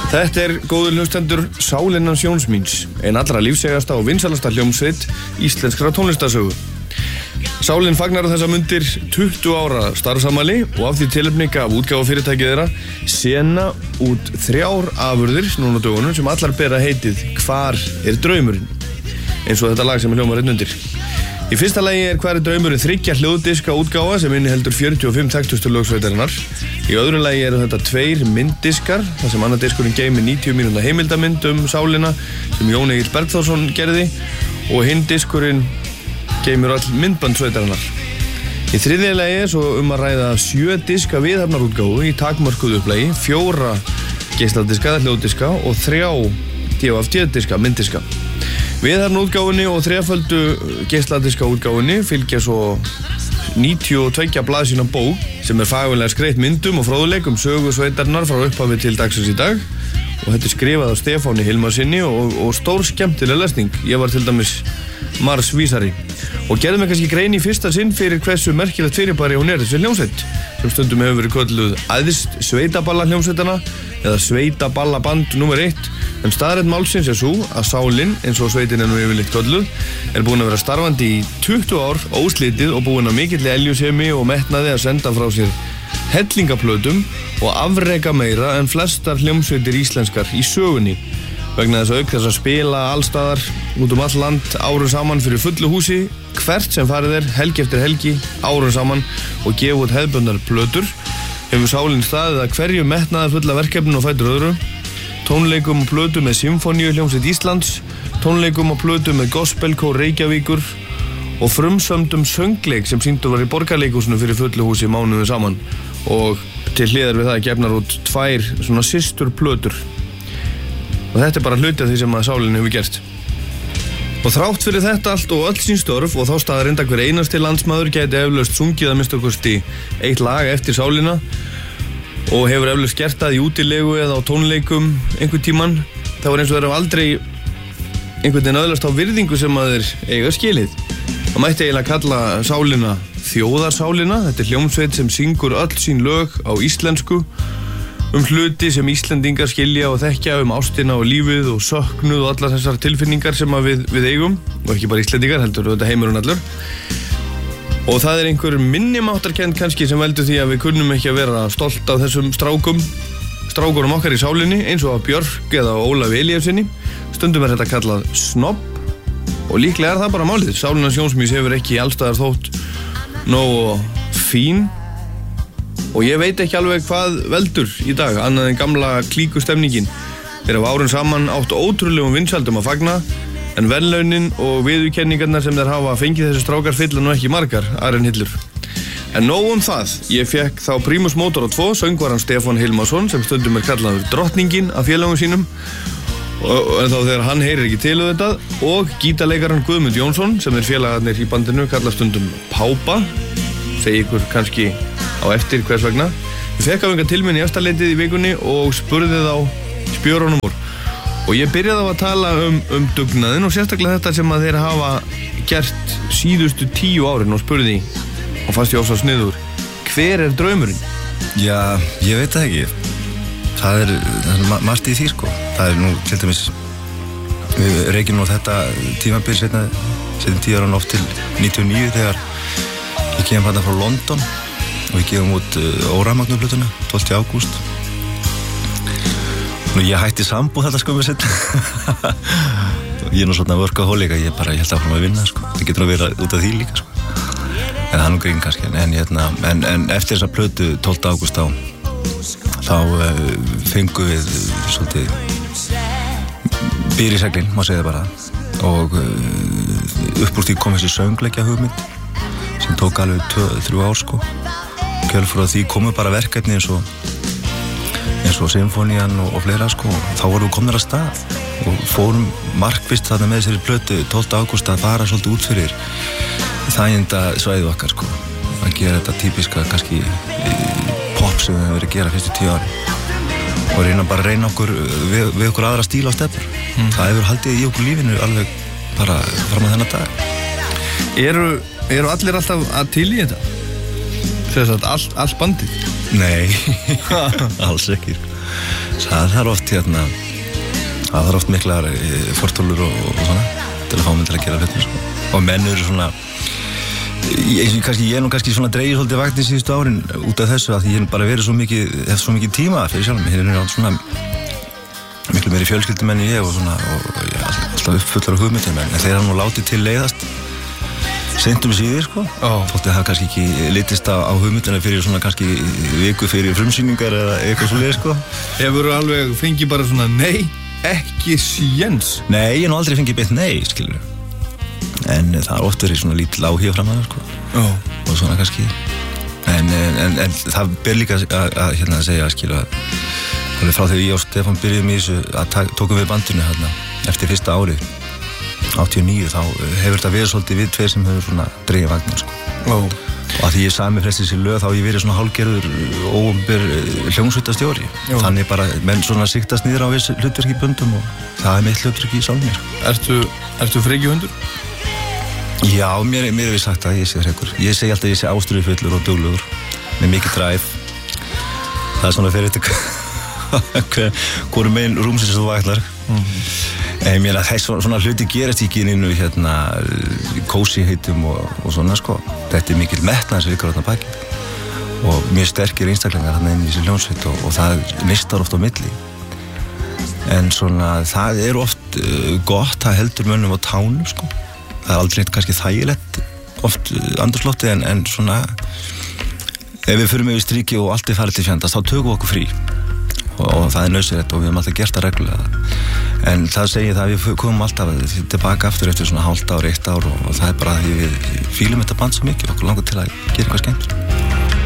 Þetta góður hlustendur Sálin hans Jóns míns, ein allra lífsegasta og vinsælasta hljómsveit íslenskra tónlistarsögu. Sálin fagnar á þessa mundir 20 ára starfsamali og af því tilefni gaf útgáfufyrirtækið þeirra sena út 3 afurðir núna á dögunum sem allar bera heitið Hvar draumurinn? Eins og þetta lag sem hljómar undir. Í fyrsta lagi Hvar draumurinn 3 hljóðdiska útgáfa sem inniheldur 45 þekktustu lög sveitarinnar. Í öðru lagi eru þetta 2 mynddiskar, þar sem annar diskurinn geymir 90 mínútna heimildamynd Sálina sem Jón Egill Bergþórsson gerði og hinn diskurinn geymir all myndband sveitarinnar. Í þriðja lagi svo að ræða 7 diska viðhafnarútgáfu í takmörkuðu upplagi, 4 geisladiska eða hljóðdiska og 3 DFD-diska, mynddiska. Viðhafnarútgáfunni og 3-földu geisladiska útgáfunni fylgja svo 92 blaðsíðna bók sem fagurlega skreytt myndum og fróðuleik sögu sveitarinnar frá upphafi til dagsins í dag og þetta skrifað af Stefáni Hilmarsinni og stór skemmtileg lesning. Ég var til dæmis Mars vísari og gerði mig kannski grein í fyrsta sinn fyrir hversu merkilegt fyrirbæri hún þessi hljómsveit sem stundum hefur verið kölluð æðst sveitaballa hljómsveitana eða sveitaballaband nr. 1 en staðreynd málsins svo að Sálin, eins og sveitin nú yfirleitt kölluð, búin að vera starfandi í 20 ár óslitið og búin að mikilli eljusemi og metnaði að senda frá sér hellingaplötum og afreka meira en flestar hljómsveitir íslenskar í sögunni vegna þess að auk þess að spila allstaðar út all land árum saman fyrir fullu húsi hvert sem farið helgi eftir helgi árum saman og gefa út hefðbundnar plötur hefur Sálin staðið að hverju metnaði fulla verkefnin og fætur öðru tónleikum og plötu með Symfóníu hljómsveit Íslands tónleikum og plötu með Gospelkór Reykjavíkur og frumsömdum söngleik sem sýndur var í Borgarleikhúsinu fyrir fullu húsi mánuðum saman og til hliðar við það gefnar út 2 svona systur plötur og þetta bara hluti af því sem að Sálin hefur gert og þrátt fyrir þetta allt og öll sín störf og þá staðarind að hver einasti landsmaður gæti eflaust sungið að minnstakosti 1 lag eftir Sálina og hefur eflaust gert það í útilegu eða á tónleikum einhvern tímann það var eins og þeir hafa aldrei einhvern veginn öðlast á virðingu sem að þeir eiga skilið og mætti eiginlega kalla Sálina þjóðarsálina þetta hljómsveit sem syngur öll sín lög á íslensku hluti sem Íslendingar skilja og þekkja ástina og lífið og söknuð og allar þessar tilfinningar sem að við eigum og ekki bara Íslendingar heldur þetta heimurinn allur og það einhver minnimáttarkennd kannski sem veldur því að við kunnum ekki að vera stolt af þessum strákurum okkar í Sálinni eins og að Björk eða Ólafi Elíassyni stundum þetta kallað snobb og líklega það bara málið Sálin hans Jóns míns hefur ekki allstaðar þótt nógu fín og ég veit ekki alveg hvað veldur í dag annað en gamla klíkustemningin þeir hafa árum saman átt ótrúlegum vinsældum að fagna en verðlaunin og viðurkenningarnar sem þeir hafa fengið þessi strákar fylla nú ekki margar aðrar en hillur en nóg það, ég fekk þá Primus Motor 2 söngvaran Stefán Hilmarsson sem stundum kallaður drottningin af félögum sínum og þá þegar hann heyrir ekki til þetta og gítarleikaran Guðmund Jónsson sem félagarnir í bandinu kalla stundum Pápa segi ykkur kannski á eftir hvers vegna ég fekk af einhver til minn í eftirleitið í vikunni og spurði þá spjörunum úr og ég byrjaði á að tala dugnaðinn og sérstaklega þetta sem að þeir hafa gert síðustu 10 árin og spurði og fannst ég ofsa sniður hver draumurinn? Já, ég veit það ekki það margt í því sko það nú til dæmis við reykjum nú þetta tímabil setna 10 ára oft til 99 þegar ég kem hérna frá London og við gefum út Óramagnuplötuna 12. ágúst og ég hætti sambúð þetta skömmu setna ég nú svona workaholic að ég held áfram að vinna sko það getur nú verið út af því líka sko en það nú grín kannski en eftir þessa plötu 12. ágúst þá fengum við svolítið býr í seglin má segja bara og upp úr því kom þessi söngleikja hugmynd sem tók alveg 2-3 ár sko kjölfur á því komu bara verkefni eins og Symfónían og fleira sko þá vorum við komnir að stað og fórum markvisst þarna með þessari plötu 12. ágúst að fara svolítið út fyrir þæginda svæðið okkar sko að gera þetta típiska kannski pop sem við hefum verið að gera fyrstu 10 ári og reyna okkur við okkur aðra stíla á stefnur það hefur haldið í okkur lífinu alveg bara fram að þennan dag Eru allir alltaf að til í þetta? Allt bandið? Nei, alls ekki það er oft það er oft miklar fortólur og svona til að fá mig til að gera hlutum sko. Og menn eru svona ég er kannski svona dreigir svolítið vagn í síðustu árin út af þessu að því ég er bara verið svo mikið tíma fyrir sjálf mig, hér er svona miklu meiri fjölskyldum en ég og svona og ég er alltaf uppfullar af hugmyndum en þeir hafa nú látið til leiðast seint síðir sko þótt það hafa kannski ekki litist á hugmyndina fyrir svona kannski viku fyrir frumsýningar eða eitthvað svoleiðis sko. Hefurðu alveg fengið bara svona nei, ekki séns? Nei, ég hef nú aldrei fengið beitt nei, skilur en það er oft verið svona lítil áhuga fram að það sko og svona kannski en það ber líka að segja skilur alveg frá þegar ég og Stefán byrjuðum í þessu að tókum við bandinu hérna eftir fyrsta árið 89 þá hefur þetta verið svolítið við tveir sem hefur svona dreigið vagnin sko. Og að því ég sami flest þessi lög þá hef ég verið svona hálfgerður óumber hljómsveitastjóri þannig bara menn svona siktast niður á viss hlutverk í böndum og það er mitt hlutverk í sálum sko. Ertu frekjuhundur? Já, mér er við sagt að ég sé hrekkur. Ég segi alltaf að ég sé ástríðufullur og duglegur með mikið drive. Það er svona fyrir þetta hvorum megin rúmsins þú ætlar. Ég meina þess svona hluti gerast ekki inn í kósi heitum og svona sko. Þetta er mikil metnaður sem virkar þarna baki. Og mjög sterkir einstaklingar þarna inn í þessi hljómsveit og það nistar oft á milli. En svona það er oft gott, það heldur mönnum á tánum sko. Það er aldrei kannski þægilegt oft andrúmsloftið en svona ef við förum yfir striki og allt er farið til fjandast þá tökum við okkur frí og það er nauðsynlegt og við höfum alltaf gert það reglulega en það segir það að við komum alltaf tilbaka aftur eftir svona hálft ár, 1 ár og það er bara því við fílum þetta band svo mikið og okkur langar til að gera eitthvað skemmt